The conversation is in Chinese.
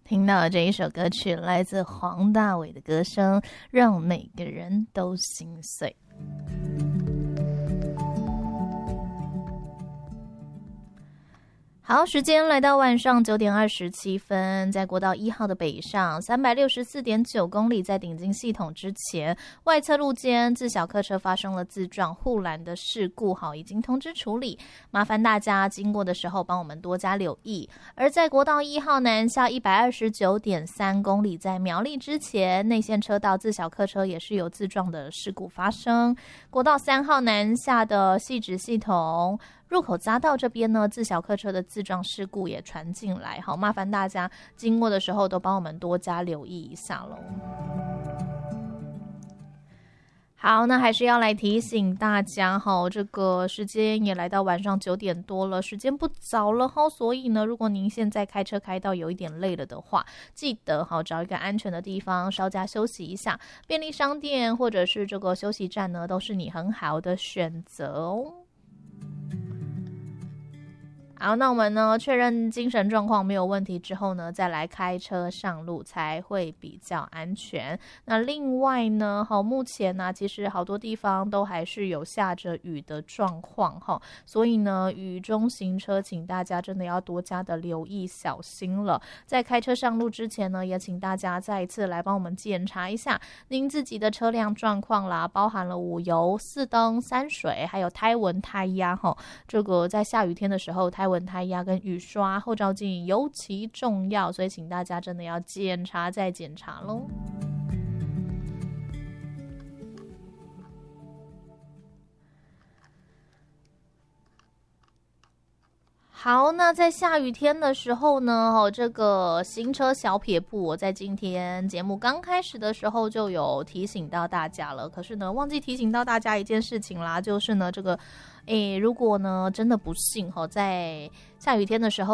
听到这一首歌曲来自黄大炜的歌声，让每个人都心碎。好，时间来到晚上9点27分，在国道1号的北上364.9公里，在顶进系统之前，外侧路肩自小客车发生了自撞护栏的事故，好，已经通知处理，麻烦大家经过的时候帮我们多加留意。而在国道1号南下129.3公里，在苗栗之前，内线车道自小客车也是有自撞的事故发生。国道3号南下的汐止系统入口匝道这边呢，自小客车的自撞事故也传进来，好，麻烦大家经过的时候都帮我们多加留意一下咯。好，那还是要来提醒大家哈，这个时间也来到晚上9点多了，时间不早了哈，所以呢，如果您现在开车开到有一点累了的话，记得好找一个安全的地方稍加休息一下，便利商店或者是这个休息站呢，都是你很好的选择哦。好，那我们呢确认精神状况没有问题之后呢，再来开车上路才会比较安全。那另外呢，目前呢，其实好多地方都还是有下着雨的状况哈，所以呢，雨中行车，请大家真的要多加的留意小心了。在开车上路之前呢，也请大家再一次来帮我们检查一下您自己的车辆状况啦，包含了5油、4灯、3水，还有胎纹、胎压哈。这个在下雨天的时候，胎纹、胎压跟雨刷、后照镜尤其重要，所以请大家真的要检查再检查咯。好，那在下雨天的时候呢，这个行车小撇步，我在今天节目刚开始的时候就有提醒到大家了。可是呢，忘记提醒到大家一件事情啦，就是呢，这个，如果呢真的不幸在下雨天的时候。